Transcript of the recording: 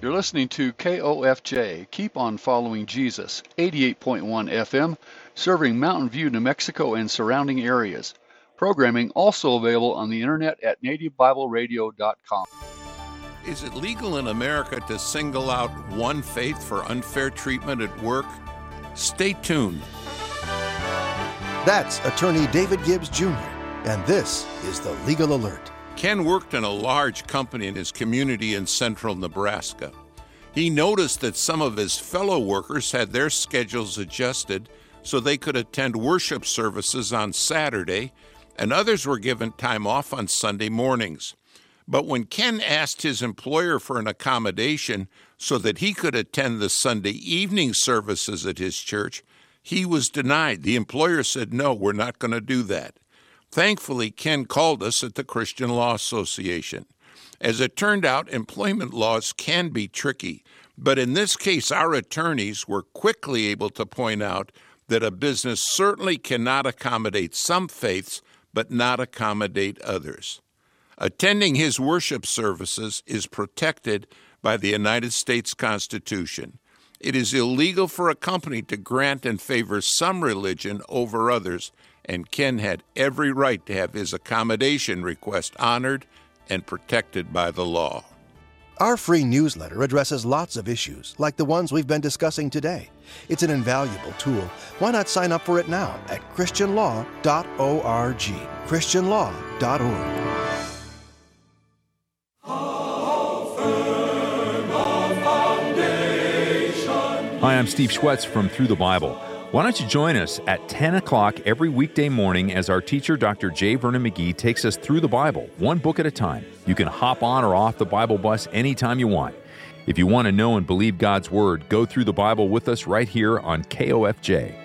You're listening to KOFJ, Keep on Following Jesus, 88.1 FM, serving Mountain View, New Mexico and surrounding areas. Programming also available on the internet at nativebibleradio.com. Is it legal in America to single out one faith for unfair treatment at work? Stay tuned. That's attorney David Gibbs Jr., and this is the Legal Alert. Ken worked in a large company in his community in central Nebraska. He noticed that some of his fellow workers had their schedules adjusted so they could attend worship services on Saturday, and others were given time off on Sunday mornings. But when Ken asked his employer for an accommodation so that he could attend the Sunday evening services at his church, he was denied. The employer said, "No, we're not going to do that." Thankfully, Ken called us at the Christian Law Association. As it turned out, employment laws can be tricky, but in this case, our attorneys were quickly able to point out that a business certainly cannot accommodate some faiths, but not accommodate others. Attending his worship services is protected by the United States Constitution. It is illegal for a company to grant and favor some religion over others, and Ken had every right to have his accommodation request honored and protected by the law. Our free newsletter addresses lots of issues, like the ones we've been discussing today. It's an invaluable tool. Why not sign up for it now at christianlaw.org. christianlaw.org. Hi, I'm Steve Schwetz from Through the Bible. Why don't you join us at 10 o'clock every weekday morning as our teacher, Dr. J. Vernon McGee, takes us through the Bible, one book at a time. You can hop on or off the Bible bus anytime you want. If you want to know and believe God's Word, go through the Bible with us right here on KOFJ.